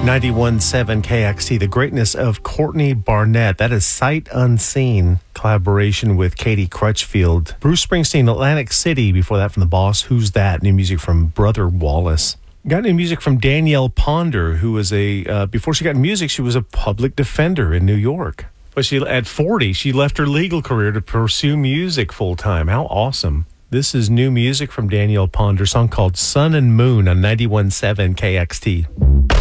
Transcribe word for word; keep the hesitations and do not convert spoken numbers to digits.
ninety-one point seven K X T, the greatness of Courtney Barnett. That is Sight Unseen, collaboration with Katie Crutchfield. Bruce Springsteen, Atlantic City, before that from The Boss. Who's That? New music from Brother Wallace. Got new music from Danielle Ponder, who was a, uh, before she got in music, she was a public defender in New York. But she, at forty, she left her legal career to pursue music full-time. How awesome. This is new music from Danielle Ponder, a song called Sun and Moon on ninety-one point seven K X T.